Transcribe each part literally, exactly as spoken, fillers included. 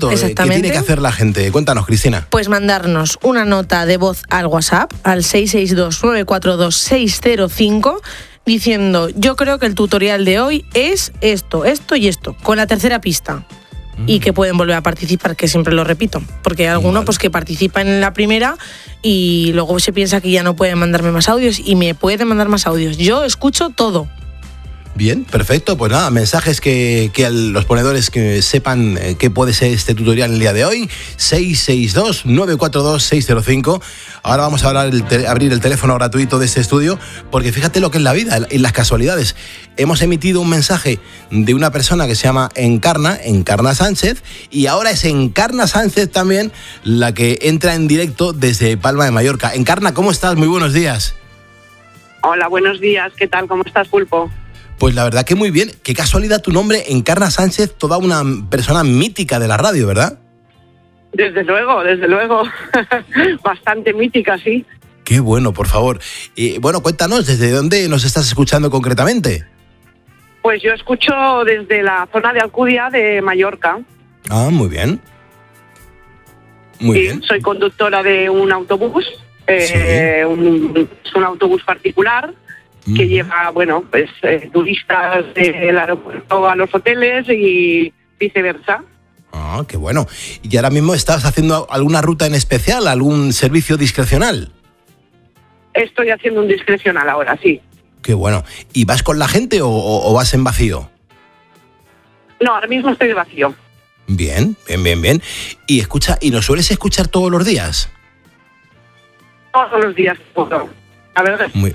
bonito. ¿Qué tiene que hacer la gente? Cuéntanos, Cristina. Pues mandarnos una nota de voz al WhatsApp, al seis seis dos, nueve cuatro dos, seis cero cinco, diciendo, yo creo que el tutorial de hoy es esto, esto y esto, con la tercera pista. Mm. Y que pueden volver a participar, que siempre lo repito, porque hay alguno vale. pues que participa en la primera y luego se piensa que ya no puede mandarme más audios, y me puede mandar más audios. Yo escucho todo. Bien, perfecto. Pues nada, mensajes que, que los ponedores que sepan eh, qué puede ser este tutorial el día de hoy. seis seis dos, nueve cuatro dos, seis cero cinco. Ahora vamos a hablar el te- abrir el teléfono gratuito de este estudio, porque fíjate lo que es la vida y las casualidades. Hemos emitido un mensaje de una persona que se llama Encarna, Encarna Sánchez, y ahora es Encarna Sánchez también la que entra en directo desde Palma de Mallorca. Encarna, ¿cómo estás? Muy buenos días. Hola, buenos días. ¿Qué tal? ¿Cómo estás, Pulpo? Pues la verdad que muy bien. Qué casualidad tu nombre, Encarna Sánchez, toda una persona mítica de la radio, ¿verdad? Desde luego, desde luego. Bastante mítica, sí. Qué bueno, por favor. Y bueno, cuéntanos, ¿desde dónde nos estás escuchando concretamente? Pues yo escucho desde la zona de Alcudia de Mallorca. Ah, muy bien. Muy sí, bien. Soy conductora de un autobús. Eh, sí. un, es un autobús particular que lleva, bueno, pues eh, turistas del aeropuerto a los hoteles y viceversa. Ah, qué bueno. ¿Y ahora mismo estás haciendo alguna ruta en especial, algún servicio discrecional? Estoy haciendo un discrecional ahora, sí. Qué bueno. ¿Y vas con la gente o, o, o vas en vacío? No, ahora mismo estoy de vacío. Bien, bien, bien, bien. Y escucha, ¿y nos sueles escuchar todos los días? Todos los días, todo. A ver, Muy...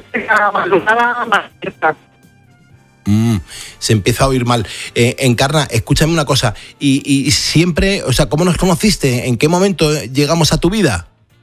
mm, se empieza a oír mal. Eh, Encarna, escúchame una cosa. Y, y siempre, o sea, ¿cómo nos conociste? ¿En qué momento llegamos a tu vida?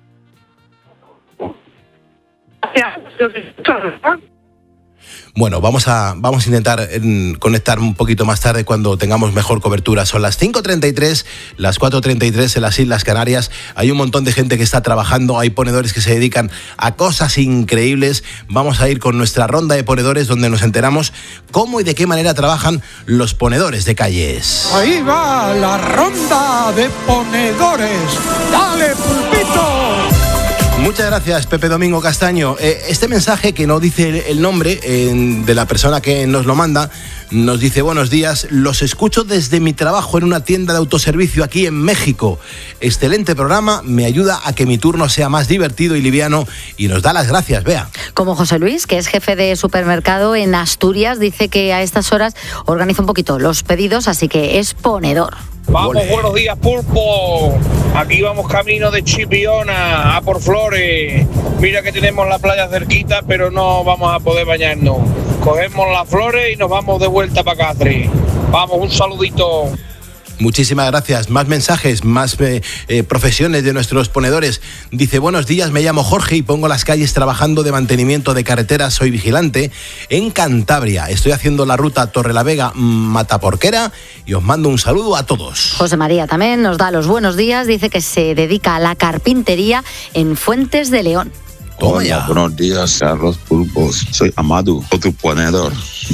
Bueno, vamos a, vamos a intentar en, conectar un poquito más tarde cuando tengamos mejor cobertura. Son las cinco treinta y tres, las cuatro treinta y tres en las Islas Canarias. Hay un montón de gente que está trabajando, hay ponedores que se dedican a cosas increíbles. Vamos a ir con nuestra ronda de ponedores donde nos enteramos cómo y de qué manera trabajan los ponedores de calles. Ahí va la ronda de ponedores. ¡Dale, Pulpito! Muchas gracias, Pepe Domingo Castaño. Eh, este mensaje, que no dice el nombre eh, de la persona que nos lo manda, nos dice: buenos días, los escucho desde mi trabajo en una tienda de autoservicio aquí en México. Excelente programa, me ayuda a que mi turno sea más divertido y liviano, y nos da las gracias, Bea. Como José Luis, que es jefe de supermercado en Asturias, dice que a estas horas organiza un poquito los pedidos, así que es ponedor. Vamos, Olé. Buenos días, Pulpo. Aquí vamos camino de Chipiona a por Flores. Mira que tenemos la playa cerquita, pero no vamos a poder bañarnos. Cogemos las flores y nos vamos de vuelta para Cáceres. Vamos, un saludito. Muchísimas gracias. Más mensajes, más eh, eh, profesiones de nuestros ponedores. Dice: buenos días, me llamo Jorge y pongo las calles trabajando de mantenimiento de carreteras. Soy vigilante en Cantabria. Estoy haciendo la ruta Torrelavega-Mataporquera y os mando un saludo a todos. José María también nos da los buenos días. Dice que se dedica a la carpintería en Fuentes de León. Hola, buenos días, Carlos Pulpos. Soy Amadu, otro ponedor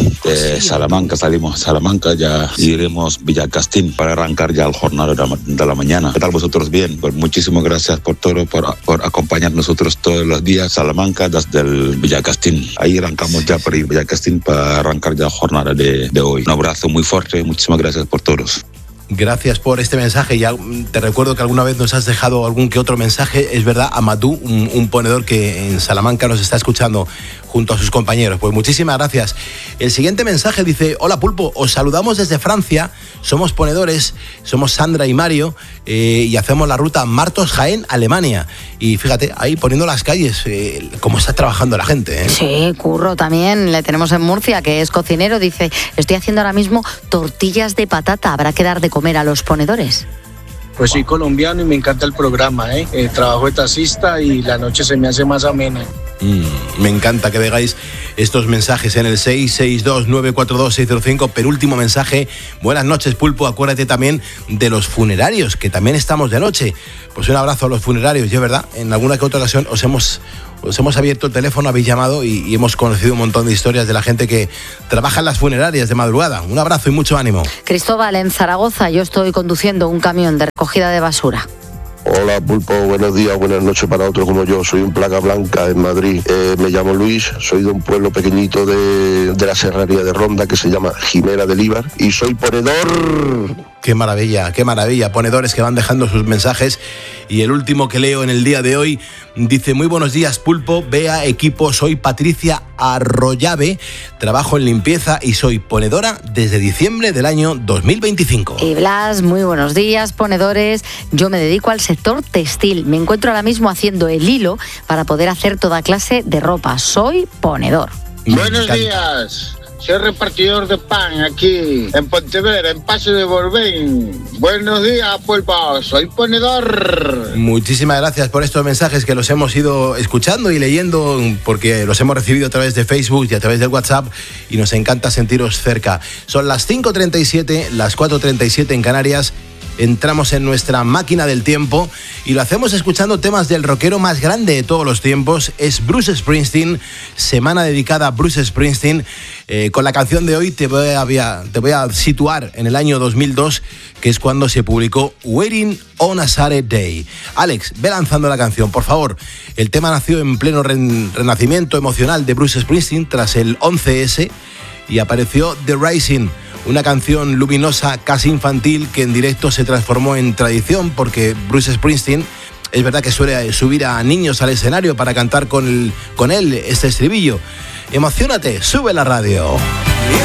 de Salamanca. Salimos a Salamanca, ya iremos Villacastín para arrancar ya el jornal de la mañana. ¿Qué tal vosotros? Bien, pues muchísimas gracias por todo, por, por acompañar nosotros todos los días. Salamanca desde el Villacastín. Ahí arrancamos ya por ir Villacastín para arrancar ya la jornada de, de hoy. Un abrazo muy fuerte, muchísimas gracias por todos. Gracias por este mensaje. Ya te recuerdo que alguna vez nos has dejado algún que otro mensaje. Es verdad, Amadou, un, un ponedor que en Salamanca nos está escuchando junto a sus compañeros. Pues muchísimas gracias. El siguiente mensaje dice: hola Pulpo, os saludamos desde Francia. Somos ponedores, somos Sandra y Mario eh, y hacemos la ruta Martos-Jaén, Alemania. Y fíjate, ahí poniendo las calles, eh, cómo está trabajando la gente. ¿eh? Sí, Curro también, le tenemos en Murcia, que es cocinero. Dice: estoy haciendo ahora mismo tortillas de patata. ¿Habrá que dar de comer a los ponedores? Pues soy colombiano y me encanta el programa, ¿eh? Eh, trabajo de taxista y la noche se me hace más amena. Mm, me encanta que veáis estos mensajes en el seis seis dos, nueve cuatro dos, seis cero cinco. Penúltimo mensaje. Buenas noches, Pulpo. Acuérdate también de los funerarios, que también estamos de noche. Pues un abrazo a los funerarios. Yo, ¿verdad? En alguna que otra ocasión os hemos, os hemos abierto el teléfono, habéis llamado y, y hemos conocido un montón de historias de la gente que trabaja en las funerarias de madrugada. Un abrazo y mucho ánimo. Cristóbal, en Zaragoza, yo estoy conduciendo un camión de recogida de basura. Hola Pulpo, buenos días, buenas noches para otros como yo. Soy un placa blanca en Madrid. Eh, me llamo Luis, soy de un pueblo pequeñito de, de la serranía de Ronda que se llama Jimena del Íbar y soy ponedor. Qué maravilla, qué maravilla. Ponedores que van dejando sus mensajes. Y el último que leo en el día de hoy dice: muy buenos días, Pulpo, Bea, equipo, soy Patricia Arroyave, trabajo en limpieza y soy ponedora desde diciembre del año dos mil veinticinco. Y Blas, muy buenos días, ponedores. Yo me dedico al sector textil. Me encuentro ahora mismo haciendo el hilo para poder hacer toda clase de ropa. Soy ponedor. Buenos días. Soy repartidor de pan aquí en Pontevedra, en Paso de Borbén. Buenos días, Pulpo. Soy ponedor. Muchísimas gracias por estos mensajes que los hemos ido escuchando y leyendo, porque los hemos recibido a través de Facebook y a través del WhatsApp y nos encanta sentiros cerca. Son las cinco treinta y siete, las cuatro treinta y siete en Canarias. Entramos en nuestra máquina del tiempo y lo hacemos escuchando temas del rockero más grande de todos los tiempos. Es Bruce Springsteen, semana dedicada a Bruce Springsteen. Eh, con la canción de hoy te voy, a, te voy a situar en el año dos mil dos, que es cuando se publicó Waiting on a Saturday. Alex, ve lanzando la canción, por favor. El tema nació en pleno re- renacimiento emocional de Bruce Springsteen tras el once ese y apareció The Rising, una canción luminosa, casi infantil, que en directo se transformó en tradición porque Bruce Springsteen es verdad que suele subir a niños al escenario para cantar con, el, con él este estribillo. Emociónate, sube la radio.